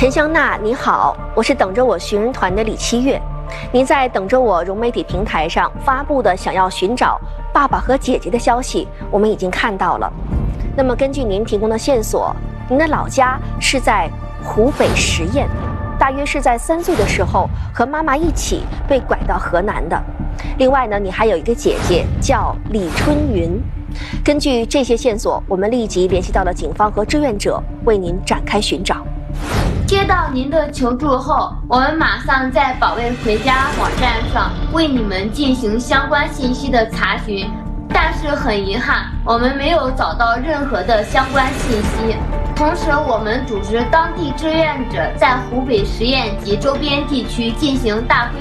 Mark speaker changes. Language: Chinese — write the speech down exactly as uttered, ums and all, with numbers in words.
Speaker 1: 陈香娜，你好，我是等着我寻人团的李七月。您在等着我融媒体平台上发布的想要寻找爸爸和姐姐的消息，我们已经看到了。那么根据您提供的线索，您的老家是在湖北十堰，大约是在三岁的时候和妈妈一起被拐到河南的。另外呢，你还有一个姐姐叫李春云。根据这些线索，我们立即联系到了警方和志愿者，为您展开寻找。
Speaker 2: 接到您的求助后，我们马上在保卫回家网站上为你们进行相关信息的查询，但是很遗憾，我们没有找到任何的相关信息。同时，我们组织当地志愿者在湖北十堰及周边地区进行大规